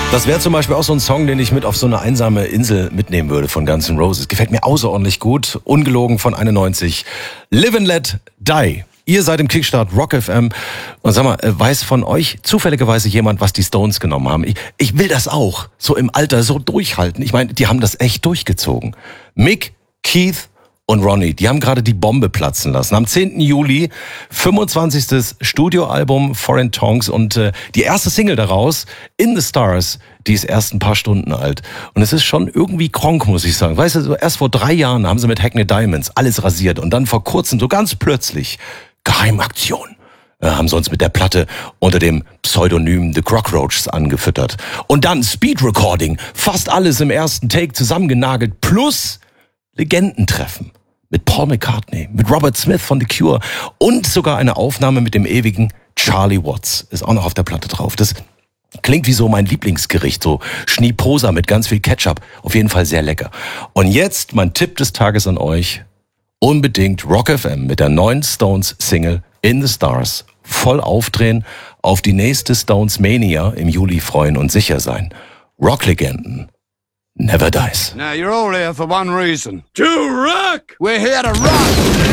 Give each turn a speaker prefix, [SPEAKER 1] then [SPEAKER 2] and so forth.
[SPEAKER 1] Das wäre zum Beispiel auch so ein Song, den ich mit auf so eine einsame Insel mitnehmen würde von Guns N' Roses. Gefällt mir außerordentlich gut. Ungelogen von 91. Live and Let Die. Ihr seid im Kickstart Rock FM. Und sag mal, weiß von euch zufälligerweise jemand, was die Stones genommen haben? Ich will das auch. So im Alter so durchhalten. Ich meine, die haben das echt durchgezogen. Mick, Keith und Ronnie, die haben gerade die Bombe platzen lassen. Am 10. Juli, 25. Studioalbum Foreign Tongues und die erste Single daraus, In the Stars, die ist erst ein paar Stunden alt. Und es ist schon irgendwie kronk, muss ich sagen. Weißt du, so erst vor 3 Jahren haben sie mit Hackney Diamonds alles rasiert und dann vor kurzem, so ganz plötzlich, Geheimaktion. Haben sie uns mit der Platte unter dem Pseudonym The Cockroaches angefüttert. Und dann Speed Recording, fast alles im ersten Take zusammengenagelt, plus Legendentreffen. Mit Paul McCartney, mit Robert Smith von The Cure und sogar eine Aufnahme mit dem ewigen Charlie Watts. Ist auch noch auf der Platte drauf. Das klingt wie so mein Lieblingsgericht, so Schnieposa mit ganz viel Ketchup. Auf jeden Fall sehr lecker. Und jetzt mein Tipp des Tages an euch. Unbedingt Rock FM mit der neuen Stones-Single In the Stars. Voll aufdrehen, auf die nächste Stones Mania im Juli freuen und sicher sein. Rocklegenden never dies.
[SPEAKER 2] Now, you're all here for one reason. To rock! We're here to rock!